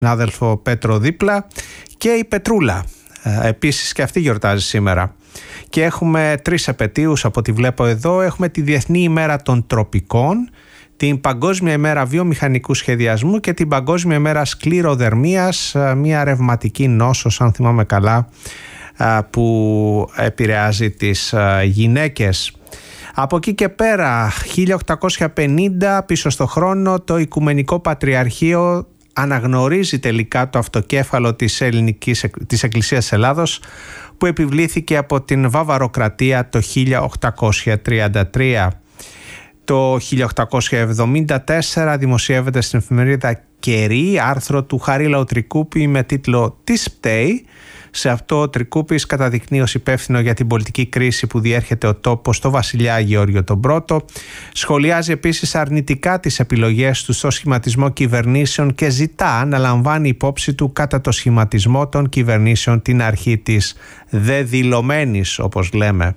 συνάδελφο Πέτρο δίπλα, και η Πετρούλα. Επίσης και αυτή γιορτάζει σήμερα. Και έχουμε 3 επετείους από ό,τι βλέπω εδώ. Έχουμε τη Διεθνή ημέρα των τροπικών, την Παγκόσμια ημέρα βιομηχανικού σχεδιασμού και την Παγκόσμια ημέρα σκληροδερμίας, μια ρευματική νόσος, αν θυμάμαι καλά, που επηρεάζει τις γυναίκες. Από εκεί και πέρα, 1850 πίσω στο χρόνο, το Οικουμενικό Πατριαρχείο αναγνωρίζει τελικά το αυτοκέφαλο της Εκκλησίας Ελλάδος, που επιβλήθηκε από την Βαβαροκρατία το 1833. Το 1874 δημοσιεύεται στην εφημερίδα Κερί άρθρο του Χαρίλαου Τρικούπη με τίτλο «Τι πταίει». Σε αυτό ο Τρικούπης καταδεικνύει ως υπεύθυνο για την πολιτική κρίση που διέρχεται ο τόπος το βασιλιά Γεώργιο τον Πρώτο. Σχολιάζει επίσης αρνητικά τις επιλογές του στο σχηματισμό κυβερνήσεων και ζητά να λαμβάνει υπόψη του κατά το σχηματισμό των κυβερνήσεων την αρχή της δεδηλωμένης, όπως λέμε.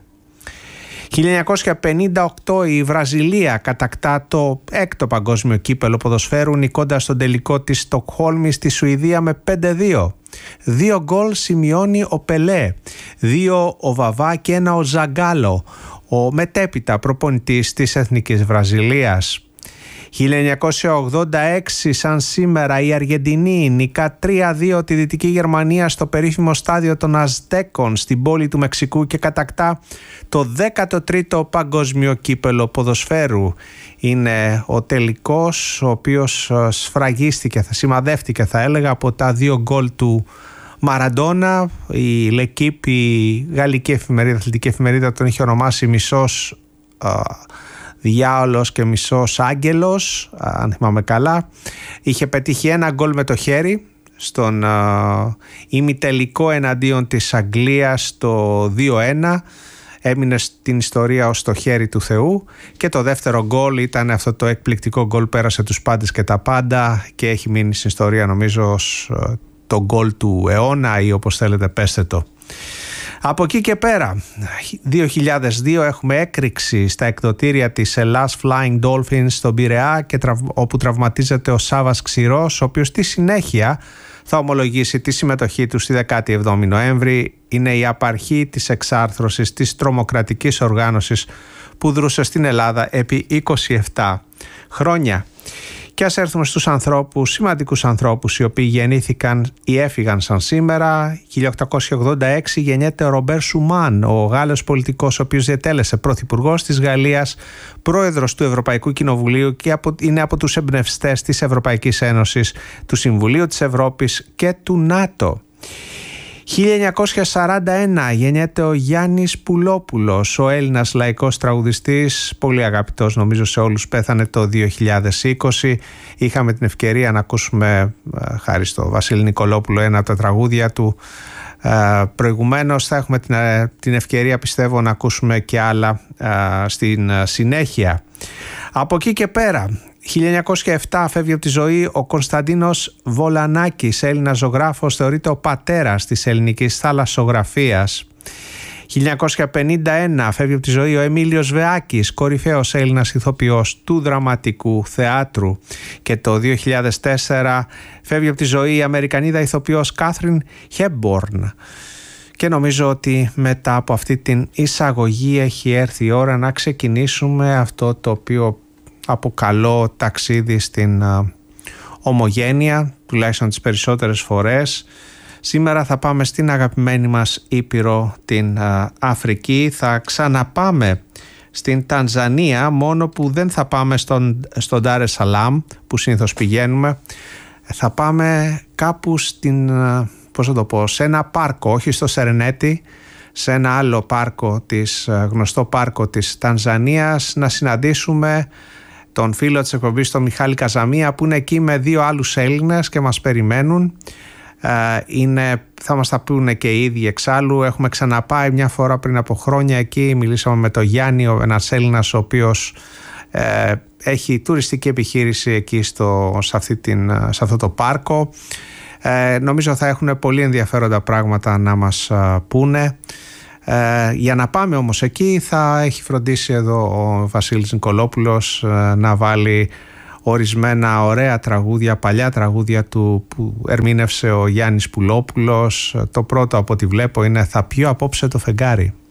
1958 η Βραζιλία κατακτά το 6ο παγκόσμιο κύπελο ποδοσφαίρου, νικώντας τον τελικό της Στοκχόλμης στη Σουηδία με 5-2. 2 γκολ σημειώνει ο Πελέ, 2 ο Βαβά και 1 ο Ζαγκάλο, ο μετέπειτα προπονητής της Εθνικής Βραζιλίας. 1986 σαν σήμερα η Αργεντινή νικά 3-2 τη Δυτική Γερμανία στο περίφημο στάδιο των Αζτέκων στην πόλη του Μεξικού και κατακτά το 13ο παγκόσμιο κύπελο ποδοσφαίρου. Είναι ο τελικός, ο οποίος σφραγίστηκε, σημαδεύτηκε θα έλεγα από τα 2 γκολ του Μαραντόνα. Η L'Equipe, η γαλλική εφημερίδα, αθλητική εφημερίδα, τον είχε ονομάσει μισός διάολος και μισός άγγελος, αν θυμάμαι καλά. Είχε πετύχει 1 γκολ με το χέρι στον ημιτελικό εναντίον της Αγγλίας το 2-1. Έμεινε στην ιστορία ως το χέρι του Θεού, και το δεύτερο γκολ ήταν αυτό το εκπληκτικό γκολ, πέρασε τους πάντες και τα πάντα και έχει μείνει στην ιστορία νομίζω ως το γκολ του αιώνα, ή όπως θέλετε πέστε το. Από εκεί και πέρα, 2002 έχουμε έκρηξη στα εκδοτήρια της Ελλάς Flying Dolphins στον Πειραιά, όπου τραυματίζεται ο Σάββας Ξηρός, ο οποίος στη συνέχεια θα ομολογήσει τη συμμετοχή του στη 17η Νοέμβρη. Είναι η απαρχή της εξάρθρωσης της τρομοκρατικής οργάνωσης που δρούσε στην Ελλάδα επί 27 χρόνια. Και ας έρθουμε στους ανθρώπους, σημαντικούς ανθρώπους, οι οποίοι γεννήθηκαν ή έφυγαν σαν σήμερα. 1886 γεννιέται ο Ρομπέρ Σουμάν, ο Γάλλος πολιτικός, ο οποίος διετέλεσε πρωθυπουργός της Γαλλίας, πρόεδρος του Ευρωπαϊκού Κοινοβουλίου και είναι από τους εμπνευστές της Ευρωπαϊκής Ένωσης, του Συμβουλίου της Ευρώπης και του ΝΑΤΟ. 1941 γεννιέται ο Γιάννης Πουλόπουλος, ο Έλληνας λαϊκός τραγουδιστής, πολύ αγαπητός νομίζω σε όλους, πέθανε το 2020. Είχαμε την ευκαιρία να ακούσουμε, χάρη στο Βασίλη Νικολόπουλο, ένα από τα τραγούδια του. Προηγουμένως θα έχουμε την ευκαιρία, πιστεύω, να ακούσουμε και άλλα στην συνέχεια. Από εκεί και πέρα, 1907 φεύγει από τη ζωή ο Κωνσταντίνος Βολανάκης, Έλληνας ζωγράφος, θεωρείται ο πατέρας της ελληνικής θαλασσογραφίας. 1951 φεύγει από τη ζωή ο Εμίλιος Βεάκης, κορυφαίος Έλληνας ηθοποιός του δραματικού θεάτρου. Και το 2004 φεύγει από τη ζωή η Αμερικανίδα ηθοποιός Κάθριν Χέμπορν. Και νομίζω ότι μετά από αυτή την εισαγωγή έχει έρθει η ώρα να ξεκινήσουμε αυτό το οποίο αποκαλώ ταξίδι στην ομογένεια, τουλάχιστον τις περισσότερες φορές. Σήμερα θα πάμε στην αγαπημένη μας Ήπειρο, την Αφρική. Θα ξαναπάμε στην Τανζανία, μόνο που δεν θα πάμε στον Ντάρε Σαλάμ που συνήθως πηγαίνουμε. Θα πάμε κάπου στην, σε ένα πάρκο, όχι στο Σερενέτι, σε ένα άλλο πάρκο, γνωστό πάρκο της Τανζανίας, να συναντήσουμε τον φίλο της εκπομπής, τον Μιχάλη Καζαμία, που είναι εκεί με 2 άλλους Έλληνες και μας περιμένουν. Θα μας τα πούνε και οι ίδιοι εξάλλου. Έχουμε ξαναπάει μια φορά πριν από χρόνια εκεί, μιλήσαμε με τον Γιάννη, ένας Έλληνας ο οποίος έχει τουριστική επιχείρηση εκεί σε αυτό το πάρκο. Νομίζω θα έχουν πολύ ενδιαφέροντα πράγματα να μας πούνε. Για να πάμε όμως εκεί θα έχει φροντίσει εδώ ο Βασίλης Νικολόπουλος να βάλει ορισμένα ωραία τραγούδια, παλιά τραγούδια του που ερμήνευσε ο Γιάννης Πουλόπουλος. Το πρώτο από ό,τι βλέπω είναι «Θα πιω απόψε το φεγγάρι».